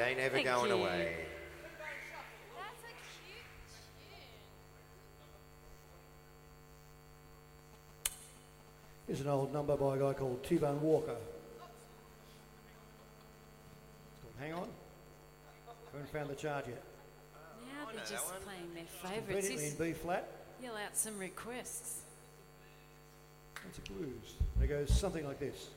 They never Thank going you. away. That's a cute tune. Here's an old number by a guy called T-Bone Walker. It's called Hang On. Haven't found the chart yet. Now they're know that just one. playing their Conveniently in favourites. B flat. Yell out some requests. It's a blues. And it goes something like this.